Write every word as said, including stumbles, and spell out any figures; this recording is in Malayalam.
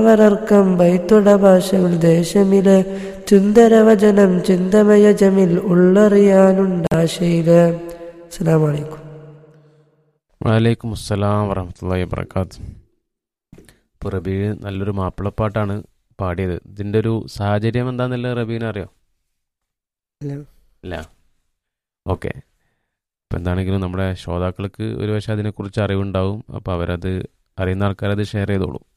വരർക്കം ബൈത്തുട ഭാഷകൾ ദേശമില് ചുന്ദരവചനം ചിന്തമയ ജമിൽ ഉള്ളറിയാനുണ്ടാശയില്. അസ്സലാമു അലൈക്കും. വലൈക്കും അസ്സലാം വറഹ്മത്തുള്ളാഹി വബറകാതുഹു. ഇപ്പോൾ റബീ നല്ലൊരു മാപ്പിളപ്പാട്ടാണ് പാടിയത്. ഇതിൻ്റെ ഒരു സാഹചര്യം എന്താണെന്നുള്ളത് റബീനെ അറിയോ? ഇല്ല. ഓക്കെ. ഇപ്പം എന്താണെങ്കിലും നമ്മുടെ ശ്രോതാക്കൾക്ക് ഒരു പക്ഷേ അതിനെക്കുറിച്ച് അറിവുണ്ടാവും. അപ്പോൾ അവരത് അറിയുന്ന ആൾക്കാരത് ഷെയർ ചെയ്തോളൂ.